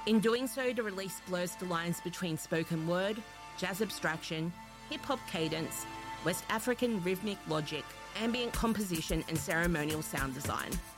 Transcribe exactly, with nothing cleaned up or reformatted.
In doing so, the release blurs the lines between spoken word, jazz abstraction, hip-hop cadence, West African rhythmic logic, ambient composition and ceremonial sound design.